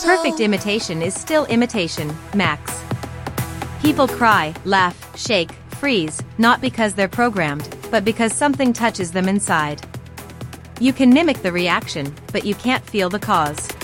perfect imitation is still imitation, Max. People cry, laugh, shake, freeze, not because they're programmed, but because something touches them inside. You can mimic the reaction, but you can't feel the cause.